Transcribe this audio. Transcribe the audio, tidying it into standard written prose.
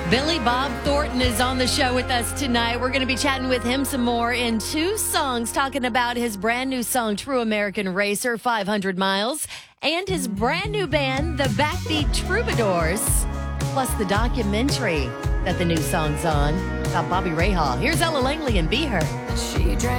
Billy Bob Thornton is on the show with us tonight. We're going to be chatting with him some more in 2 songs, talking about his brand new song, True American Racer, 500 Miles, and his brand new band, the Backbeat Troubadours, plus the documentary that the new song's on about Bobby Rahal. Here's Ella Langley and Be Her. She drank